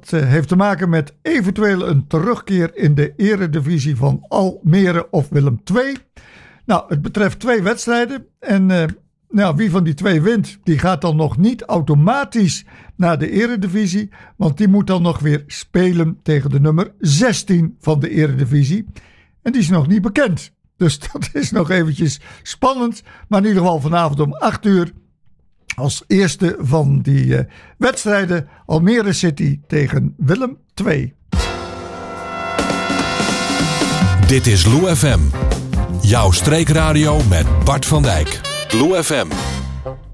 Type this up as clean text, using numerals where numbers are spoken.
dat heeft te maken met eventueel een terugkeer in de eredivisie van Almere of Willem II. Nou, het betreft 2 wedstrijden. En wie van die 2 wint, die gaat dan nog niet automatisch naar de eredivisie. Want die moet dan nog weer spelen tegen de nummer 16 van de eredivisie. En die is nog niet bekend. Dus dat is nog eventjes spannend. Maar in ieder geval vanavond om 8 uur. Als eerste van die wedstrijden Almere City tegen Willem II. Dit is Lou FM. Jouw streekradio met Bart van Dijk. Lou FM.